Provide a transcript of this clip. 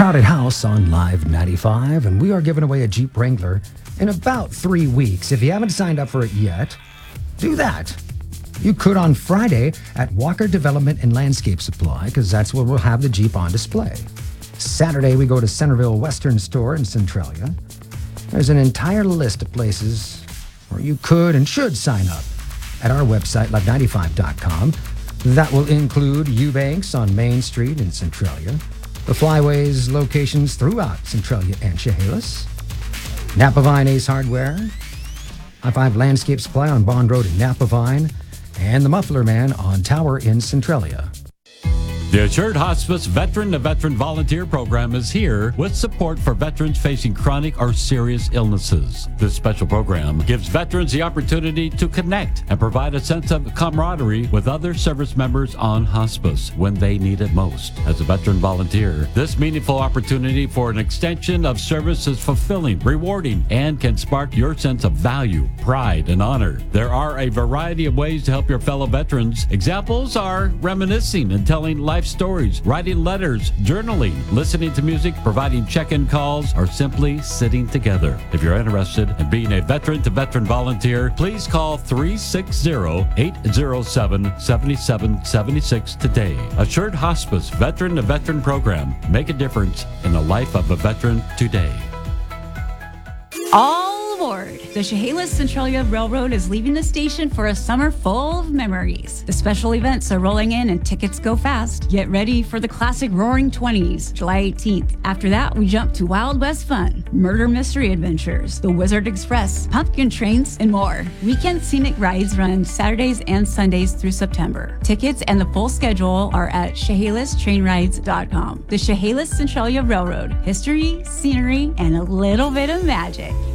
Crowded House on Live 95, and we are giving away a Jeep Wrangler in about 3 weeks. If you haven't signed up for it yet, do that. You could on Friday at Walker Development and Landscape Supply, because that's where we'll have the Jeep on display. Saturday, we go to Centerville Western Store in Centralia. There's an entire list of places where you could and should sign up at our website, live95.com. That will include Eubanks on Main Street in Centralia, the Flyways locations throughout Centralia and Chehalis, Napavine Ace Hardware, I-5 Landscape Supply on Bond Road in Napavine, and the Muffler Man on Tower in Centralia. The Assured Hospice Veteran-to-Veteran Volunteer Program is here with support for veterans facing chronic or serious illnesses. This special program gives veterans the opportunity to connect and provide a sense of camaraderie with other service members on hospice when they need it most. As a veteran volunteer, this meaningful opportunity for an extension of service is fulfilling, rewarding, and can spark your sense of value, pride, and honor. There are a variety of ways to help your fellow veterans. Examples are reminiscing and telling life stories, writing letters, journaling, listening to music, providing check-in calls, or simply sitting together. If you're interested in being a veteran-to-veteran volunteer, please call 360-807-7776 today. Assured Hospice Veteran-to-Veteran Program. Make a difference in the life of a veteran today. All aboard! The Chehalis Centralia Railroad is leaving the station for a summer full of memories. The special events are rolling in and tickets go fast. Get ready for the classic Roaring 20s, July 18th. After that, we jump to Wild West Fun, Murder Mystery Adventures, the Wizard Express, Pumpkin Trains, and more. Weekend scenic rides run Saturdays and Sundays through September. Tickets and the full schedule are at ChehalisTrainRides.com. The Chehalis Centralia Railroad. History, scenery, and a little bit of magic.